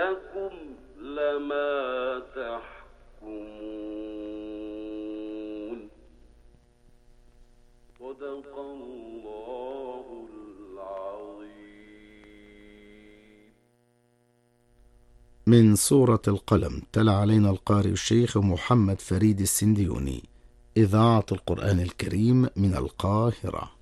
لكم لما تحكمون. صدق الله العظيم. من سورة القلم، تلا علينا القارئ الشيخ محمد فريد السنديوني، إذاعة القرآن الكريم من القاهرة.